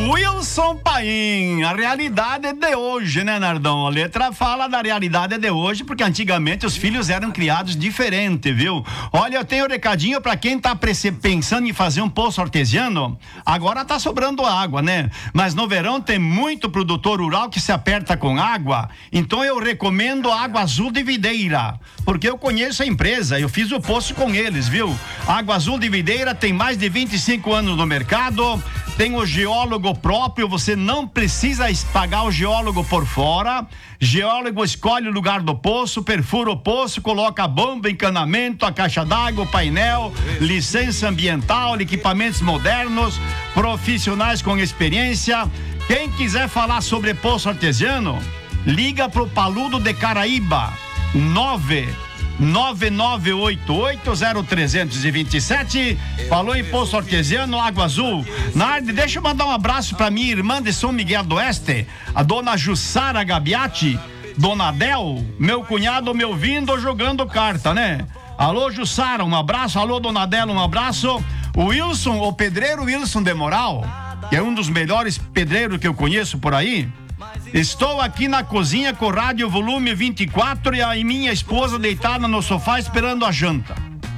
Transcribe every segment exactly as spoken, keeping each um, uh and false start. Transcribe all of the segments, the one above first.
Wilson Paim, a realidade é de hoje, né, Nardão? A letra fala da realidade de hoje, porque antigamente os filhos eram criados diferente, viu? Olha, eu tenho um recadinho pra quem tá pensando em fazer um poço artesiano. Agora tá sobrando água, né? Mas no verão tem muito produtor rural que se aperta com água, então eu recomendo a Água Azul de Videira, porque eu conheço a empresa, eu fiz o poço com eles, viu? Água Azul de Videira tem mais de vinte e cinco anos no mercado, tem o geólogo próprio, você não precisa pagar o geólogo por fora. Geólogo escolhe o lugar do poço, perfura o poço, coloca a bomba, encanamento, a caixa d'água, o painel, licença ambiental, equipamentos modernos, profissionais com experiência. Quem quiser falar sobre poço artesiano, liga pro Paludo de Caraíba, nove nove nove oito oito zero três dois sete. Falou em poço artesiano, Água Azul. Nardi, deixa eu mandar um abraço pra minha irmã de São Miguel do Oeste, a dona Jussara Gabiati, dona Del, meu cunhado me ouvindo jogando carta, né? Alô, Jussara, um abraço. Alô, dona Del, um abraço. O Wilson, o pedreiro Wilson de Moral, que é um dos melhores pedreiros que eu conheço por aí. Estou aqui na cozinha com o rádio volume vinte e quatro e a minha esposa deitada no sofá esperando a janta.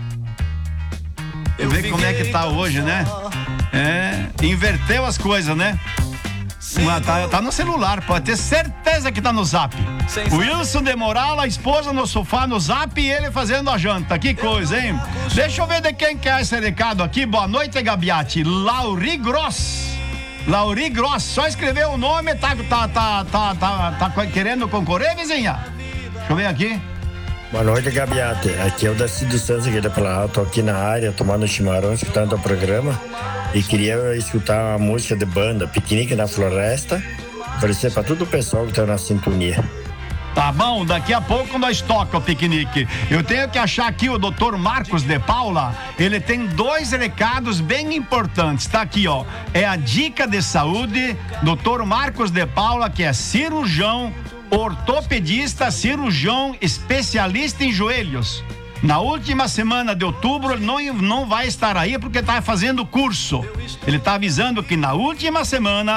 Eu ver como é que tá hoje, né? É, inverteu as coisas, né? Tá, tá no celular, pode ter certeza que tá no Zap. O Wilson de Moral, a esposa no sofá no Zap e ele fazendo a janta. Que coisa, hein? Deixa eu ver de quem quer esse recado aqui. Boa noite, Gabiati. Lauri Gross. Lauri Gross, só escreveu o nome, tá, tá, tá, tá, tá, tá querendo concorrer, vizinha? Deixa eu ver aqui. Boa noite, Gabiate. Aqui é o Daci dos Santos, aqui da Planalto. Tô aqui na área, tomando chimarrão, escutando o programa. E queria escutar uma música de banda, Piquenique na Floresta, oferecer pra todo o pessoal que tá na sintonia. Tá bom, daqui a pouco nós toca o piquenique. Eu tenho que achar aqui o doutor Marcos de Paula. Ele tem dois recados bem importantes. Tá aqui, ó. É a dica de saúde. doutor Marcos de Paula, que é cirurgião, ortopedista, cirurgião, especialista em joelhos. Na última semana de outubro, ele não, não vai estar aí porque tá fazendo curso. Ele tá avisando que na última semana